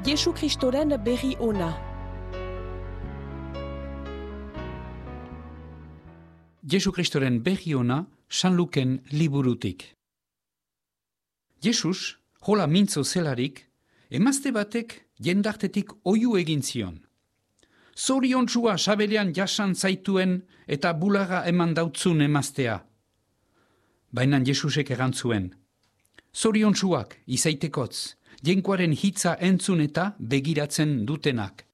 Jesu Kristoren berri ona. Jesu Kristoren berri ona San Luken liburutik. Jesus, hola mintzo zelarik, emazte batek jendartetik oihu egin zion. Zoriontsua sabelean jasan zaituen eta bulaga eman dautzun emaztea. Baina Jesusek erantzuen. Zoriontsuak izaitekotz, jenkoaren hitza entzun eta begiratzen dutenak.